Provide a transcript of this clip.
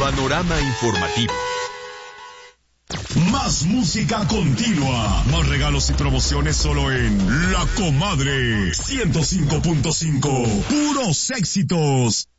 Panorama informativo. Más música continua, más regalos y promociones solo en La Comadre 105.5. Puros éxitos.